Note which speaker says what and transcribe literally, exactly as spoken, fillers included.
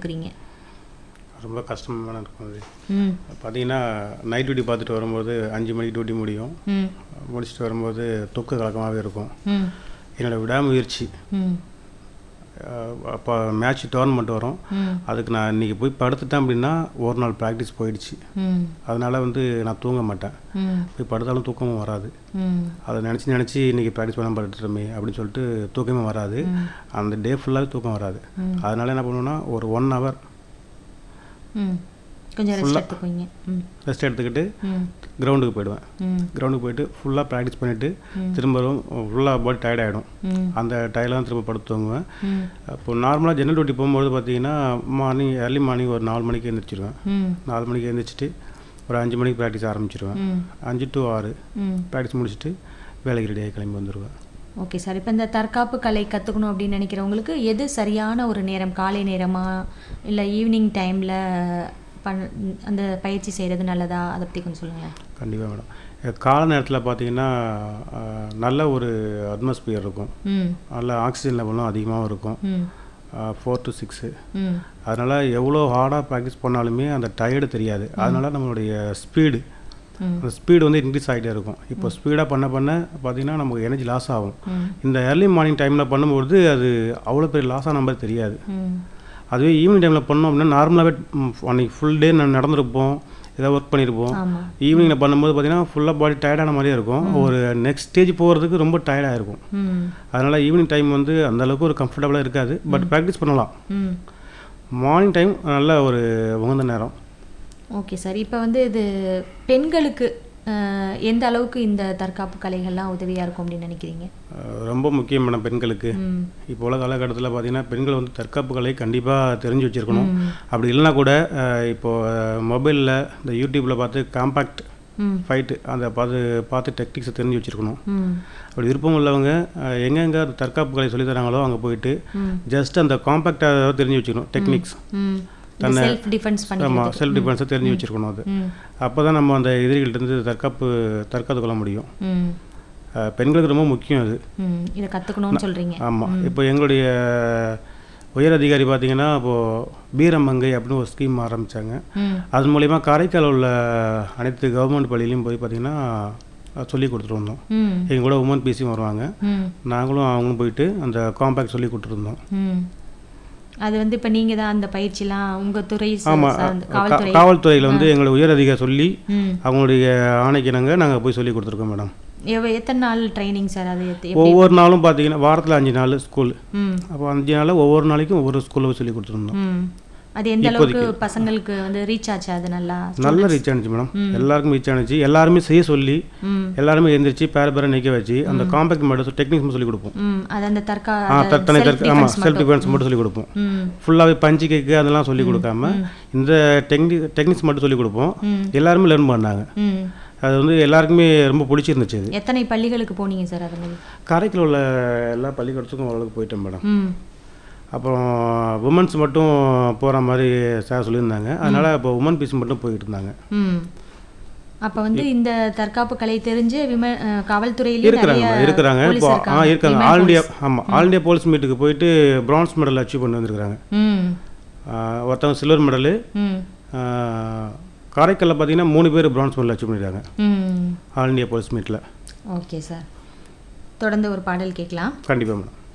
Speaker 1: கொடுக்குறீங்க?
Speaker 2: ரொம்ப கஷ்டமான இருக்கும் அது.
Speaker 1: ம்
Speaker 2: பார்த்தீங்கன்னா நைட் டியூட்டி பார்த்துட்டு வரும்போது அஞ்சு மணிக்கு டியூட்டி முடியும்.
Speaker 1: ம்
Speaker 2: முடிச்சுட்டு வரும்போது தூக்க கலக்கமாகவே இருக்கும்.
Speaker 1: ம்
Speaker 2: என்னோடய விடாமுயற்சி.
Speaker 1: ம்
Speaker 2: அப்போ மேட்ச் டோர்னமெண்ட் வரும்.
Speaker 1: ம்
Speaker 2: அதுக்கு நான் இன்றைக்கி போய் படுத்துட்டேன் அப்படின்னா ஒரு நாள் ப்ராக்டிஸ் போயிடுச்சு.
Speaker 1: ம்
Speaker 2: அதனால் வந்து நான் தூங்க மாட்டேன்.
Speaker 1: ம்
Speaker 2: போய் படுத்தாலும் தூக்கமும் வராது.
Speaker 1: ம்
Speaker 2: அதை நினச்சி நினச்சி இன்றைக்கி ப்ராக்டிஸ் பண்ண படுத்துட்டோமே அப்படின்னு சொல்லிட்டு தூக்கமே வராது. அந்த டே ஃபுல்லாகவே தூக்கம் வராது. அதனால் என்ன பண்ணுவேன்னா ஒரு ஒன் ஹவர்
Speaker 1: ம் கொஞ்சம் ரெஸ்ட் எடுத்துக்குவீங்க. ம்
Speaker 2: ரெஸ்ட் எடுத்துக்கிட்டு
Speaker 1: ம்
Speaker 2: கிரவுண்டுக்கு போயிடுவேன்.
Speaker 1: ம்
Speaker 2: கிரவுண்டுக்கு போயிட்டு ஃபுல்லாக ப்ராக்டிஸ் பண்ணிவிட்டு திரும்பவும் ஃபுல்லாக பாடி டயர்ட் ஆகிடும்.
Speaker 1: ம்
Speaker 2: அந்த டயர்டில் தான் திரும்ப படுத்து தூங்குவேன்.
Speaker 1: ம்
Speaker 2: இப்போ நார்மலாக ஜெனரல் டியூட்டி போகும்போது பார்த்தீங்கன்னா மார்னிங் ஏர்லி மார்னிங் ஒரு நாலு மணிக்கு எழுந்திரிச்சிடுவேன்.
Speaker 1: ம்
Speaker 2: நாலு மணிக்கு எழுந்திரிச்சிட்டு ஒரு அஞ்சு மணிக்கு ப்ராக்டிஸ் ஆரம்பிச்சிடுவேன்.
Speaker 1: ம்
Speaker 2: அஞ்சு டு ஆறு
Speaker 1: ம்
Speaker 2: ப்ராக்டிஸ் முடிச்சுட்டு வேலைக்கு ரெடியாகி கிளம்பி வந்துடுவேன்.
Speaker 1: Okay sir. இப்போ இந்த தற்காப்பு கலை கற்றுக்கணும் அப்படின்னு நினைக்கிறவங்களுக்கு எது சரியான ஒரு நேரம்? காலை நேரமா இல்லை ஈவினிங் டைமில் பண் அந்த பயிற்சி செய்கிறது நல்லதா? அதை பற்றி கொஞ்சம் சொல்லுங்களேன்.
Speaker 2: கண்டிப்பாக மேடம். கால நேரத்தில் பார்த்தீங்கன்னா நல்ல ஒரு அட்மாஸ்பியர் இருக்கும்.
Speaker 1: ம்
Speaker 2: நல்ல ஆக்சிஜன் லெவலும் அதிகமாகவும் இருக்கும்.
Speaker 1: ம்
Speaker 2: ஃபோர் டு சிக்ஸு.
Speaker 1: ம்
Speaker 2: அதனால் எவ்வளோ ஹார்டாக ப்ராக்டிஸ் பண்ணாலுமே அந்த டயர்டு தெரியாது. அதனால் நம்மளுடைய ஸ்பீடு அந்த ஸ்பீடு வந்து இன்க்ரீஸ் ஆகிட்டே இருக்கும். இப்போ ஸ்பீடாக பண்ண பண்ண பார்த்திங்கன்னா நமக்கு எனர்ஜி லாஸ் ஆகும். இந்த ஏர்லி மார்னிங் டைமில் பண்ணும்போது அது அவ்வளோ பெரிய லாஸ் ஆன மாதிரி தெரியாது. அதுவே ஈவினிங் டைமில் பண்ணோம் அப்படின்னா நார்மலாகவே அன்றைக்கி ஃபுல் டே நான் நடந்திருப்போம், ஏதாவது ஒர்க் பண்ணியிருப்போம். ஈவினிங்கில் பண்ணும்போது பார்த்திங்கன்னா ஃபுல்லாக பாடி டயர்டான மாதிரியே இருக்கும். ஒரு நெக்ஸ்ட் ஸ்டேஜ் போகிறதுக்கு ரொம்ப டயர்டாக இருக்கும். அதனால் ஈவினிங் டைம் வந்து அந்தளவுக்கு ஒரு கம்ஃபர்டபுளாக இருக்காது. பட் ப்ராக்டிஸ் பண்ணலாம். மார்னிங் டைம் நல்ல ஒரு உகந்த நேரம்.
Speaker 1: Okay sir. இப்போ வந்து இது பெண்களுக்கு எந்த அளவுக்கு இந்த தற்காப்பு கலைகள்லாம் உதவியாக இருக்கும் அப்படின்னு நினைக்கிறீங்க?
Speaker 2: ரொம்ப முக்கியம் மேடம் பெண்களுக்கு. இப்போ உள்ள காலகட்டத்தில் பார்த்தீங்கன்னா பெண்கள் வந்து தற்காப்பு கலை கண்டிப்பாக தெரிஞ்சு வச்சுருக்கணும். அப்படி இல்லைனா கூட இப்போது மொபைலில் இந்த யூடியூப்பில் பார்த்து காம்பேக்ட் ஃபைட்டு அந்த பார்த்து பார்த்து டெக்னிக்ஸை தெரிஞ்சு வச்சுருக்கணும். அப்படி விருப்பம் உள்ளவங்க எங்கெங்கே தற்காப்பு கலை சொல்லித்தராங்களோ அங்கே போயிட்டு ஜஸ்ட் அந்த காம்பேக்டாக தெரிஞ்சு வச்சுக்கணும். டெக்னிக்ஸ் தன்னை
Speaker 1: செல்ஃப் டிஃபென்ஸ் பண்ணி
Speaker 2: ஆமாம் செல்ஃப் டிஃபென்ஸை தெரிஞ்சு வச்சுருக்கணும். அது அப்போ தான் நம்ம அந்த எதிரிகள்கிட்ட தற்காப்பு தற்காத்து கொள்ள முடியும். பெண்களுக்கு ரொம்ப முக்கியம் அது.
Speaker 1: இதை கற்றுக்கணும்னு சொல்கிறீங்க.
Speaker 2: ஆமாம். இப்போ எங்களுடைய உயர் அதிகாரி பார்த்தீங்கன்னா இப்போது வீரமங்கை அப்படின்னு ஒரு ஸ்கீம் ஆரம்பித்தாங்க. அது மூலிமா காரைக்கால் உள்ள அனைத்து கவர்மெண்ட் பள்ளியிலையும் போய் பார்த்திங்கன்னா சொல்லி கொடுத்துருந்தோம். எங்கள் கூட உமன் பிசியும் வருவாங்க. நாங்களும் அவங்களும் போயிட்டு அந்த காம்பேக்ட் சொல்லி கொடுத்துருந்தோம்.
Speaker 1: அது வந்து இப்போ நீங்கள் தான் அந்த பயிற்சிலாம் உங்கள் துறை?
Speaker 2: ஆமாம். காவல்துறையில் வந்து எங்களை உயர் அதிகாரி சொல்லி அவங்களுடைய ஆணைக்கிணங்க நாங்கள் போய் சொல்லி கொடுத்துருக்கோம் மேடம்.
Speaker 1: எத்தனை நாள் ட்ரைனிங் சார்? அது
Speaker 2: ஒவ்வொரு நாளும் பார்த்தீங்கன்னா வாரத்தில் அஞ்சு நாள் ஸ்கூல். அப்போ அஞ்சு நாள் ஒவ்வொரு நாளைக்கும் ஒவ்வொரு ஸ்கூலில் சொல்லி கொடுத்துருந்தோம்.
Speaker 1: அது எந்த அளவுக்கு பசங்களுக்கு வந்து ரீச் ஆச்சு? அது நல்லா
Speaker 2: நல்லா ரீச் ஆனிச்சு மேடம். எல்லாருக்கும் ரீச் ஆனிச்சு. எல்லாருமே செய்ய சொல்லி எல்லாருமே எழுந்திரிச்சு பேர பேரை நிற்க வச்சு அந்த காம்பேக்ட் மட்டும் டெக்னிக்ஸ் சொல்லி கொடுப்போம்.
Speaker 1: அது அந்த தற்கா
Speaker 2: தற்கானை தற்க ஆமாம் செல்ஃப் டிஃபென்ஸ் மட்டும் சொல்லி கொடுப்போம். ஃபுல்லாகவே பஞ்சு கேக்கு அதெல்லாம் சொல்லி கொடுக்காம இந்த டெக்னிக் டெக்னிக்ஸ் மட்டும் சொல்லி கொடுப்போம். எல்லாருமே லேர்ன் பண்ணாங்க. அது வந்து எல்லாருக்குமே ரொம்ப பிடிச்சிருந்துச்சு. அது
Speaker 1: எத்தனை பள்ளிகளுக்கு போனீங்க சார்? அது மாதிரி
Speaker 2: காரைக்கால் உள்ள எல்லா பள்ளிக்கூடத்துக்கும் ஓரளவுக்கு போயிட்டேன் மேடம். அப்புறம் உமன்ஸ் மட்டும் போகிற மாதிரி சார் சொல்லியிருந்தாங்க. அதனால் இப்போ உமன் பீஸ் மட்டும் போய்கிட்டு இருந்தாங்க.
Speaker 1: அப்போ வந்து இந்த தற்காப்பு கலை தெரிஞ்சு விம காவல்துறையில
Speaker 2: இருக்கிறாங்க இருக்கிறாங்க இப்போ ஆ இருக்காங்க. ஆல் இண்டியா ஆமாம் ஆல் இண்டியா போலீஸ் மீட்டுக்கு போயிட்டு பிரான்ஸ் மெடல் அச்சீவ் பண்ணி வந்துருக்காங்க. ஒருத்தவங்க சில்வர் மெடலு. காரைக்காலில் பார்த்தீங்கன்னா மூணு பேர் பிரான்ஸ் மெடல் அச்சீவ் பண்ணியிருக்காங்க ஆல் இண்டியா போலீஸ் மீட்டில்.
Speaker 1: Okay sir. தொடர்ந்து ஒரு பாடல் கேட்கலாம்.
Speaker 2: கண்டிப்பாக மேடம்.